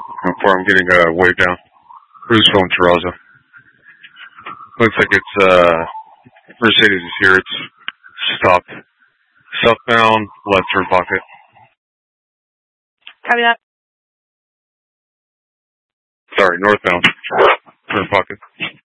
before I'm getting a wave down. Cruise phone Terraza. Looks like it's Mercedes is here. It's stopped. Southbound, left turn pocket. Copy that. Sorry, northbound turn pocket.